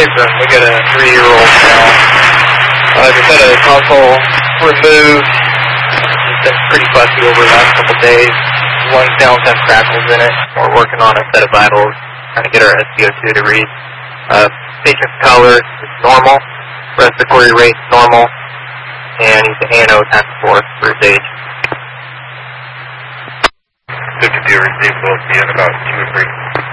Hey, son, we got a 3-year-old now. Just had a console removed. He's been pretty fussy over the last couple days. One sounds have crackles in it. We're working on a set of vitals, trying to get our SpO2 to read. Patient's color is normal. Respiratory rate is normal. And he's an ANO times 4 for his age. 52 received, we'll see in about 2 or 3.